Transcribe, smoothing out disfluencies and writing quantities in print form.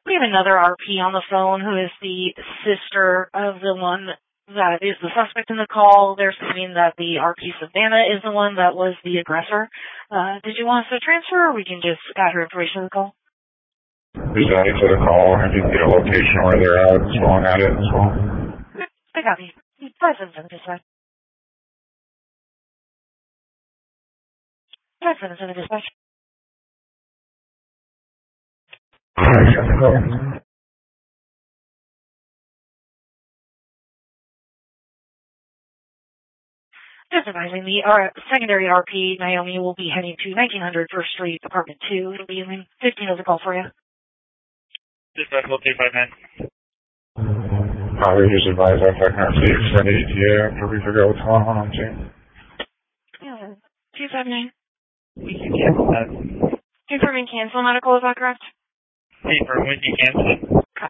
We have another RP on the phone who is the sister of the one that is the suspect in the call. They're saying that the RP Savannah is the one that was the aggressor. Did you want us to transfer, or we can just add her information to the call? Just add it to the call. I can get a location where they're at as well and add it as well. I got you. 577 dispatch. 577 dispatch. Just advising the secondary RP, Naomi, will be heading to 1900 First Street, Apartment 2. It'll be in 15 of the call for you. Dispatch, we'll take 5 minutes. Probably just advise our technology extended ETA after we figure out what's going on too. Yeah, 279. We can cancel that. Confirming cancel medical, is that correct? Confirm we can cancel it.